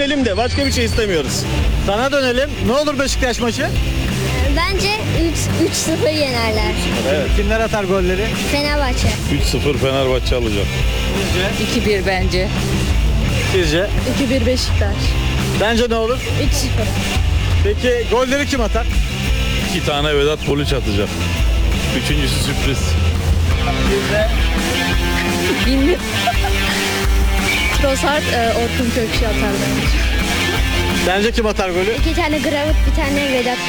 yenelim de başka bir şey istemiyoruz. Sana dönelim. Ne olur Beşiktaş maçı? Bence 3-0 yenerler. Kimler atar golleri? Fenerbahçe. 3-0 Fenerbahçe alacak. 2-1 bence. Sizce? 2-1 Beşiktaş. Bence ne olur? 3-0. Peki golleri kim atar? 2 tane Vedat Poliç atacak. Üçüncüsü sürpriz. Bilmiyorum. Trossard, Orkun Kökçü atar bence. Bence kim atar golü? 2 tane Gravit, bir tane Vedat